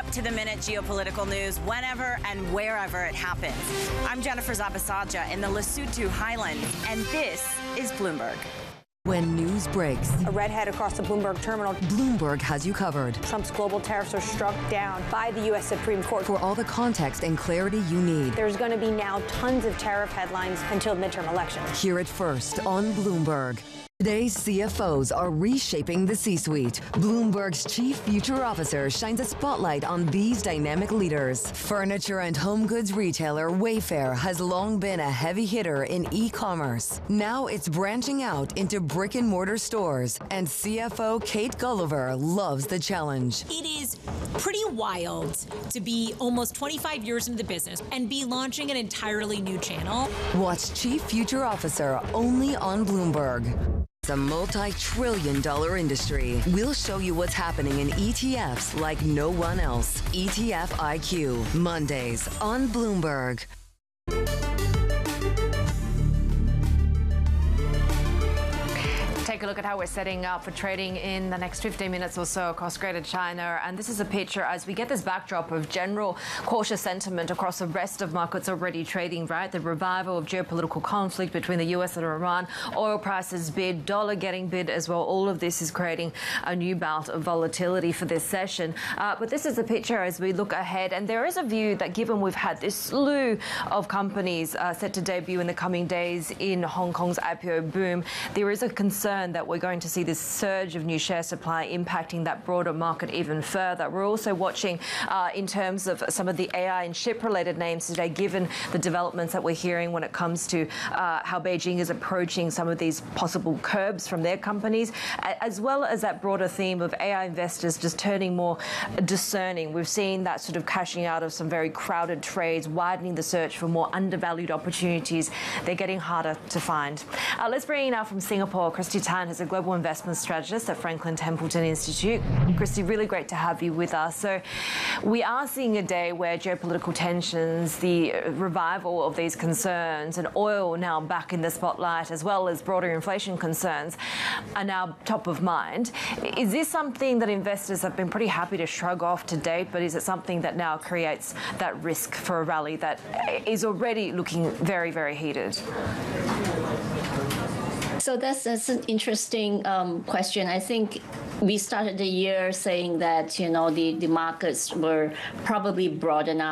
to the minute geopolitical news whenever and wherever it happens. I'm Jennifer Zabasaja in the Lesotho Highlands, and this is Bloomberg. When news breaks, a redhead across the Bloomberg terminal. Bloomberg has you covered. Trump's global tariffs are struck down by the U.S. Supreme Court. For all the context and clarity you need. There's going to be now tons of tariff headlines until midterm elections. Hear it first on Bloomberg. Today's CFOs are reshaping the C-suite. Bloomberg's chief future officer shines a spotlight on these dynamic leaders. Furniture and home goods retailer Wayfair has long been a heavy hitter in e-commerce. Now it's branching out into brick and mortar stores, and CFO Kate Gulliver loves the challenge. It is pretty wild to be almost 25 years into the business and be launching an entirely new channel. Watch Chief Future Officer only on Bloomberg. It's a multi-trillion-dollar industry. We'll show you what's happening in ETFs like no one else. ETF IQ, Mondays on Bloomberg. Take a look at how we're setting up for trading in the next 15 minutes or so across Greater China. And this is a picture as we get this backdrop of general cautious sentiment across the rest of markets already trading, right? The revival of geopolitical conflict between the US and Iran, oil prices bid, dollar getting bid as well. All of this is creating a new bout of volatility for this session. But this is the picture as we look ahead. And there is a view that given we've had this slew of companies set to debut in the coming days in Hong Kong's IPO boom, there is a concern that we're going to see this surge of new share supply impacting that broader market even further. We're also watching in terms of some of the AI and chip-related names today, given the developments that we're hearing when it comes to how Beijing is approaching some of these possible curbs from their companies, as well as that broader theme of AI investors just turning more discerning. We've seen that sort of cashing out of some very crowded trades, widening the search for more undervalued opportunities. They're getting harder to find. Let's bring in now from Singapore, Christy Tan, who's a global investment strategist at Franklin Templeton Institute. Christy, really great to have you with us. So we are seeing a day where geopolitical tensions, the revival of these concerns, and oil now back in the spotlight, as well as broader inflation concerns, are now top of mind. Is this something that investors have been pretty happy to shrug off to date, but is it something that now creates that risk for a rally that is already looking very, very heated? So that's an interesting question. I think we started the year saying that, the markets were probably broadened out.